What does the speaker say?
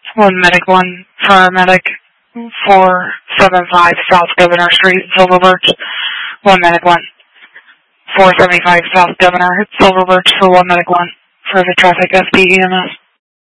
One medic, one paramedic, 475 South Governor Street, Silver Birch. One medic, one. 475 South Governor, Silver Birch for one medic, one. Further traffic, SPEMS.